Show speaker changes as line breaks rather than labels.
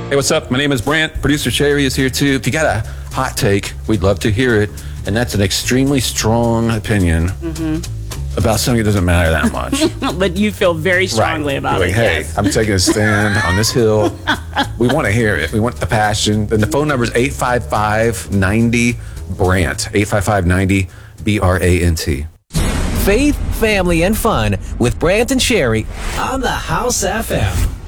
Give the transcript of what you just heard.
Hey, what's up? My name is Brant. Producer Sherry is here too. If you got a hot take, we'd love to hear it. And that's an extremely strong opinion about something that doesn't matter that much.
But you feel very strongly about
Like,
it.
hey,
Yes.
I'm taking a stand on this hill. We want to hear it. We want the passion. And the phone number is 855-90-BRANT. 855-90-BRANT.
Faith, family, and fun with Brant and Sherry on the House FM.